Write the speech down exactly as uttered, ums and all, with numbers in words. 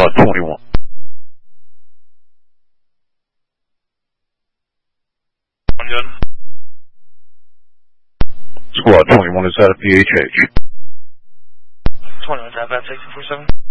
Squad twenty-one. One good. Squad twenty-one is out of P H H. twenty-one, tap at sixty-four seven.